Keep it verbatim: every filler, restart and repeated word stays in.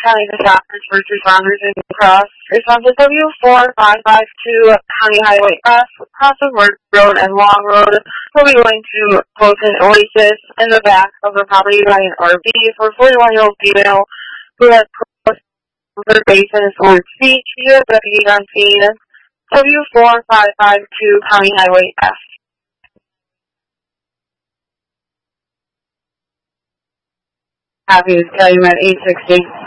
County Dispatchers first responders in Cross. Response to W four five five two County Highway F, Crossing Road and Long Road. We'll be going to post an Oasis in the back of the property by an R V for a forty-one-year-old female who had crossed her base and is ordered speech. U S deputy on scene. W four five five two County Highway F. Happy to tell you I'm at eight sixty.